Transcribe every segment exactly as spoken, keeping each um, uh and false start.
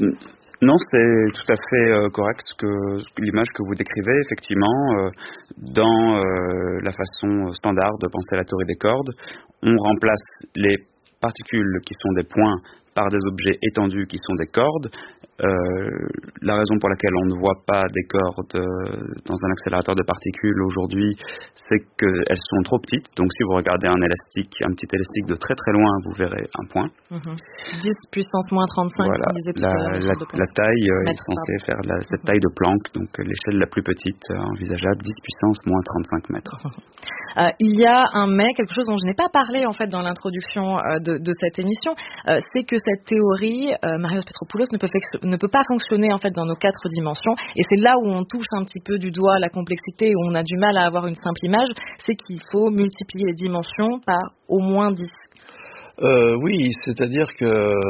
Non, c'est tout à fait euh, correct ce que l'image que vous décrivez. Effectivement, euh, dans euh, la façon standard de penser la théorie des cordes, on remplace les particules qui sont des points par des objets étendus qui sont des cordes. Euh, la raison pour laquelle on ne voit pas des cordes euh, dans un accélérateur de particules aujourd'hui, c'est qu'elles sont trop petites. Donc si vous regardez un élastique, un petit élastique de très très loin, vous verrez un point. Mmh. dix puissance moins trente-cinq, voilà. on disait tout la, à l'heure. La, la taille euh, est censée pardon. faire la, cette mmh. taille de Planck, donc euh, l'échelle la plus petite euh, envisageable, dix puissance moins trente-cinq mètres. Mmh. Euh, il y a un mais, quelque chose dont je n'ai pas parlé en fait dans l'introduction euh, de, de cette émission, euh, c'est que cette théorie, euh, Marios Petropoulos, ne peut, ne peut pas fonctionner en fait dans nos quatre dimensions, et c'est là où on touche un petit peu du doigt la complexité, où on a du mal à avoir une simple image, c'est qu'il faut multiplier les dimensions par au moins dix. Euh, oui, c'est-à-dire que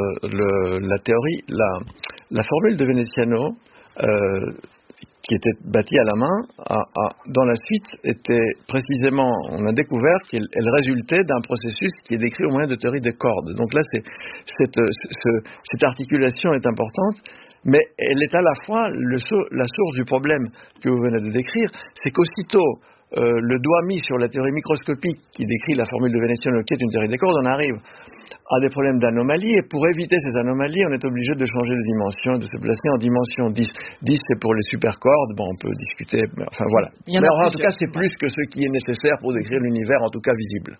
le, la théorie, la, la formule de Veneziano, euh, qui était bâtie à la main, a, a, dans la suite était précisément, on a découvert qu'elle elle résultait d'un processus qui est décrit au moyen de théorie des cordes. Donc là, c'est, cette, ce, cette articulation est importante, mais elle est à la fois le, la source du problème que vous venez de décrire, c'est qu'aussitôt euh, le doigt mis sur la théorie microscopique qui décrit la formule de Veneziano, qui est une théorie des cordes, on arrive à des problèmes d'anomalie, et pour éviter ces anomalies, on est obligé de changer de dimension, de se placer en dimension dix. dix, c'est pour les supercordes, bon, on peut discuter, mais enfin voilà. Mais en, en tout cas, c'est plus que ce qui est nécessaire pour décrire l'univers, en tout cas visible.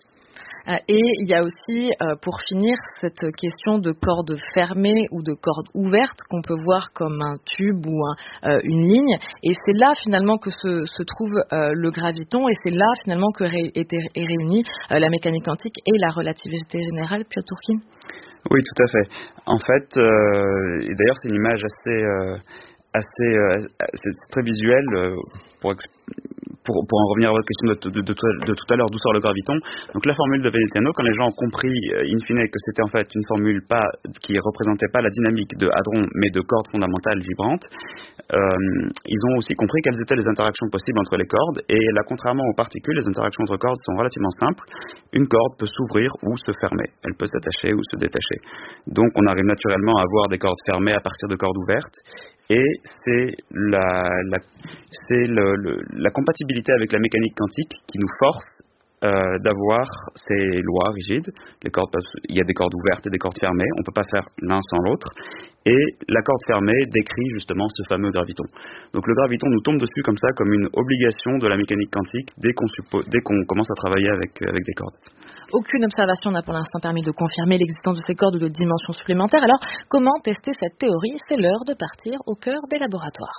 Et il y a aussi, euh, pour finir, cette question de cordes fermées ou de cordes ouvertes qu'on peut voir comme un tube ou un, euh, une ligne. Et c'est là finalement que se, se trouve euh, le graviton, et c'est là finalement que ré, est, est réunie euh, la mécanique quantique et la relativité générale. Piotr Turkin ? Oui, tout à fait. En fait, euh, et d'ailleurs c'est une image assez, euh, assez, euh, assez très visuelle euh, pour expliquer. Pour, pour en revenir à votre question de, de, de, de tout à l'heure, d'où sort le graviton. Donc la formule de Veneziano, quand les gens ont compris euh, in fine que c'était en fait une formule pas, qui représentait pas la dynamique de hadrons, mais de cordes fondamentales vibrantes, euh, ils ont aussi compris quelles étaient les interactions possibles entre les cordes. Et là, contrairement aux particules, les interactions entre cordes sont relativement simples. Une corde peut s'ouvrir ou se fermer. Elle peut s'attacher ou se détacher. Donc on arrive naturellement à avoir des cordes fermées à partir de cordes ouvertes. Et c'est la, la, c'est le, le, la compatibilité avec la mécanique quantique qui nous force euh, d'avoir ces lois rigides. Les cordes peuvent, il y a des cordes ouvertes et des cordes fermées, on ne peut pas faire l'un sans l'autre. Et la corde fermée décrit justement ce fameux graviton. Donc le graviton nous tombe dessus comme ça, comme une obligation de la mécanique quantique dès qu'on, suppo- dès qu'on commence à travailler avec, avec des cordes. Aucune observation n'a pour l'instant permis de confirmer l'existence de ces cordes ou de dimensions supplémentaires. Alors, comment tester cette théorie ? C'est l'heure de partir au cœur des laboratoires.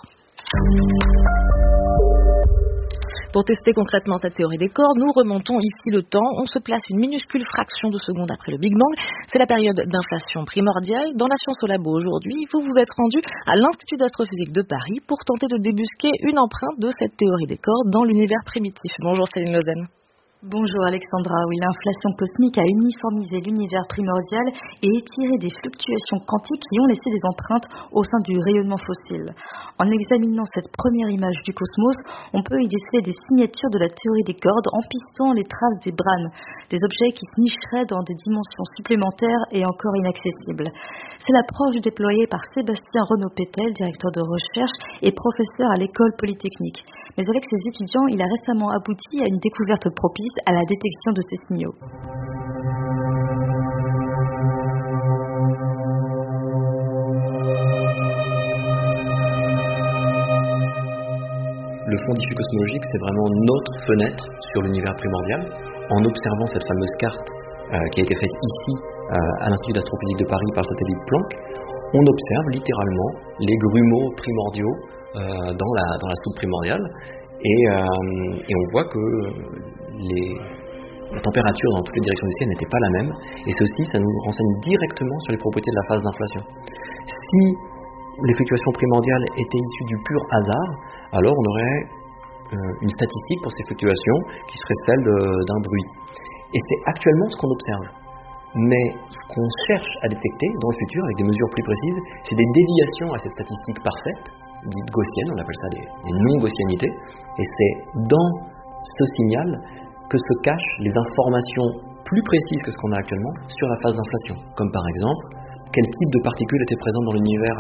Pour tester concrètement cette théorie des cordes, nous remontons ici le temps. On se place une minuscule fraction de seconde après le Big Bang. C'est la période d'inflation primordiale. Dans la science au labo aujourd'hui, vous vous êtes rendu à l'Institut d'astrophysique de Paris pour tenter de débusquer une empreinte de cette théorie des cordes dans l'univers primitif. Bonjour Céline Lausanne. Bonjour Alexandra. Oui, l'inflation cosmique a uniformisé l'univers primordial et étiré des fluctuations quantiques qui ont laissé des empreintes au sein du rayonnement fossile. En examinant cette première image du cosmos, on peut y déceler des signatures de la théorie des cordes en pistant les traces des brane, des objets qui se nicheraient dans des dimensions supplémentaires et encore inaccessibles. C'est l'approche déployée par Sébastien Renaud-Pétel, directeur de recherche et professeur à l'école polytechnique. Mais avec ses étudiants, il a récemment abouti à une découverte propice à la détection de ces signaux. Le fond diffus cosmologique, c'est vraiment notre fenêtre sur l'univers primordial. En observant cette fameuse carte euh, qui a été faite ici euh, à l'Institut d'astrophysique de Paris par le satellite Planck, on observe littéralement les grumeaux primordiaux euh, dans, la, dans la soupe primordiale. Et, euh, et on voit que les, la température dans toutes les directions du ciel n'était pas la même. Et ceci, ça nous renseigne directement sur les propriétés de la phase d'inflation. Si les fluctuations primordiales étaient issues du pur hasard, alors on aurait euh, une statistique pour ces fluctuations qui serait celle de, d'un bruit. Et c'est actuellement ce qu'on observe. Mais ce qu'on cherche à détecter dans le futur, avec des mesures plus précises, c'est des déviations à ces statistiques parfaites, dites gaussiennes, on appelle ça des, des non-gaussianités, et c'est dans ce signal que se cachent les informations plus précises que ce qu'on a actuellement sur la phase d'inflation, comme par exemple, quel type de particules étaient présentes dans l'univers